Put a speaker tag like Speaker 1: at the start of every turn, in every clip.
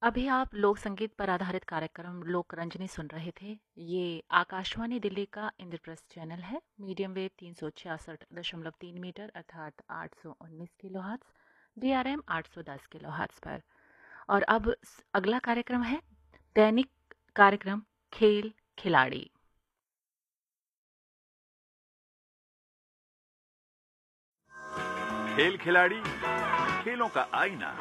Speaker 1: अभी आप लोक संगीत पर आधारित कार्यक्रम लोक रंजनी सुन रहे थे। ये आकाशवाणी दिल्ली का इंद्रप्रस्थ चैनल है। मीडियम वेव 366.3 मीटर अर्थात 819 किलोहर्ट्ज, DRM 810 किलोहर्ट्ज पर। और अब अगला कार्यक्रम है दैनिक कार्यक्रम खेल खिलाड़ी।
Speaker 2: खेल खिलाड़ी, खेलों का आईना।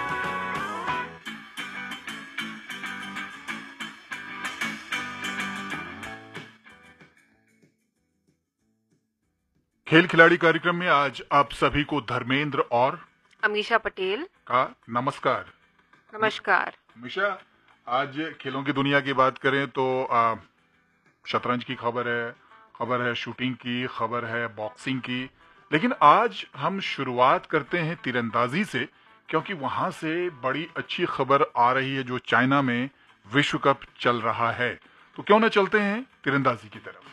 Speaker 2: खेल खिलाड़ी कार्यक्रम में आज आप सभी को धर्मेंद्र और
Speaker 3: अमीषा पटेल
Speaker 2: का नमस्कार।
Speaker 3: नमस्कार।
Speaker 2: अमीषा, आज खेलों की दुनिया की बात करें तो शतरंज की खबर है शूटिंग की, खबर है बॉक्सिंग की, लेकिन आज हम शुरुआत करते हैं तीरंदाजी से, क्योंकि वहां से बड़ी अच्छी खबर आ रही है जो चाइना में विश्व कप चल रहा है। तो क्यों न चलते हैं तीरंदाजी की तरफ।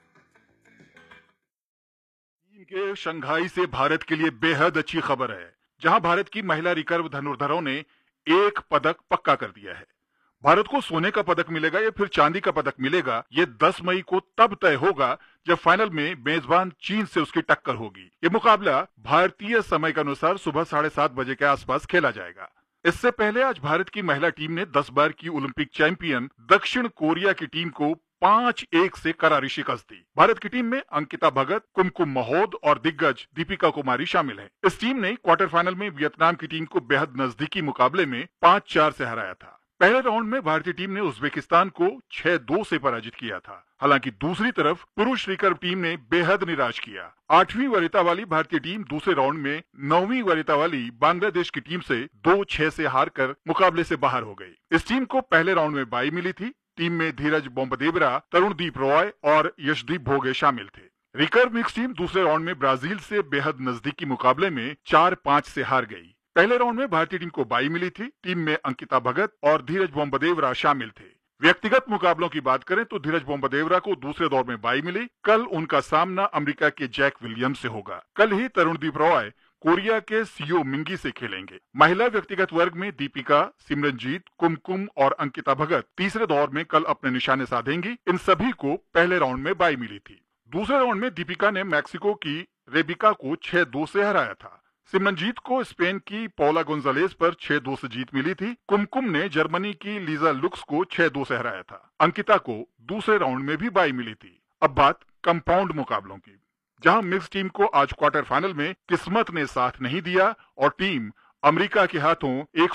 Speaker 2: चीन के शंघाई से भारत के लिए बेहद अच्छी खबर है, जहां भारत की महिला रिकर्व धनुर्धरों ने एक पदक पक्का कर दिया है। भारत को सोने का पदक मिलेगा या फिर चांदी का पदक मिलेगा, ये 10 मई को तब तय होगा जब फाइनल में मेजबान चीन से उसकी टक्कर होगी। ये मुकाबला भारतीय समय के अनुसार सुबह 7:30 बजे के आसपास खेला जाएगा। इससे पहले आज भारत की महिला टीम ने 10 बार की ओलंपिक चैंपियन दक्षिण कोरिया की टीम को 5-1 से करारी शिकस्त दी। भारत की टीम में अंकिता भगत, कुमकुम महोद और दिग्गज दीपिका कुमारी शामिल हैं। इस टीम ने क्वार्टर फाइनल में वियतनाम की टीम को बेहद नजदीकी मुकाबले में 5-4 से हराया था। पहले राउंड में भारतीय टीम ने उज्बेकिस्तान को 6-2 से पराजित किया था। हालांकि दूसरी तरफ पुरुष रिकर्व टीम ने बेहद निराश किया। 8वीं वरीयता वाली भारतीय टीम दूसरे राउंड में 9वीं वरीयता वाली बांग्लादेश की टीम से 2-6 से हारकर मुकाबले से बाहर हो गई। इस टीम को पहले राउंड में बाई मिली थी। टीम में धीरज बोम्बदेवरा, तरुणदीप रॉय और यशदीप भोगे शामिल थे। रिकर्व मिक्स टीम दूसरे राउंड में ब्राजील से बेहद नजदीकी मुकाबले में 4-5 से हार गई। पहले राउंड में भारतीय टीम को बाई मिली थी। टीम में अंकिता भगत और धीरज बोम्बदेवरा शामिल थे। व्यक्तिगत मुकाबलों की बात करें तो धीरज बोम्बदेवरा को दूसरे दौर में बाई मिली। कल उनका सामना अमेरिका के जैक विलियम्स से होगा। कल ही तरुणदीप रॉय कोरिया के सियो मिंगी से खेलेंगे। महिला व्यक्तिगत वर्ग में दीपिका, सिमरनजीत, कुमकुम और अंकिता भगत तीसरे दौर में कल अपने निशाने साधेंगी। इन सभी को पहले राउंड में बाई मिली थी। दूसरे राउंड में दीपिका ने मैक्सिको की रेबिका को 6-2 से हराया था। सिमरनजीत को स्पेन की पौला गोंजालेस पर 6-2 से जीत मिली थी। कुमकुम ने जर्मनी की लीजा लुक्स को 6-2 से हराया था। अंकिता को दूसरे राउंड में भी बाई मिली थी। अब बात कंपाउंड मुकाबलों की, जहां मिक्स टीम को आज क्वार्टर फाइनल में किस्मत ने साथ नहीं दिया और टीम अमेरिका के हाथों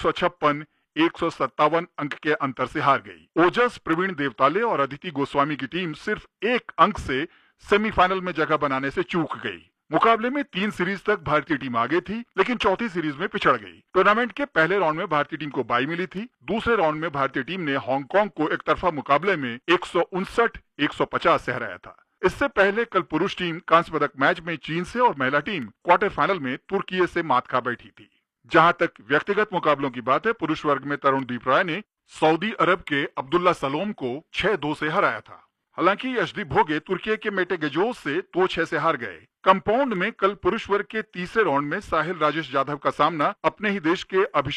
Speaker 2: 156-157 अंक के अंतर से हार गई। ओजस प्रवीण देवताले और अदिति गोस्वामी की टीम सिर्फ 1 अंक से सेमीफाइनल में जगह बनाने से चूक गई। मुकाबले में 3 सीरीज तक भारतीय टीम आगे थी, लेकिन चौथी सीरीज में पिछड़ गई। टूर्नामेंट के पहले राउंड में भारतीय टीम को बाई मिली थी। दूसरे राउंड में भारतीय टीम ने हांगकांग को एक तरफा मुकाबले में 159-150 से हराया था। इससे पहले कल पुरुष टीम कांस्य पदक मैच में चीन से और महिला टीम क्वार्टर फाइनल में तुर्की से मात खा बैठी थी। जहां तक व्यक्तिगत मुकाबलों की बात है, पुरुष वर्ग में तरुणदीप राय ने सऊदी अरब के अब्दुल्ला सलोम को 6-2 से हराया था। हालांकि यशदीप भोगे तुर्की के मेटे गेजोस से 2-6 से हार गए। कंपाउंड में कल पुरुष वर्ग के तीसरे राउंड में साहिल राजेश जाधव का सामना अपने ही देश के अभिषेक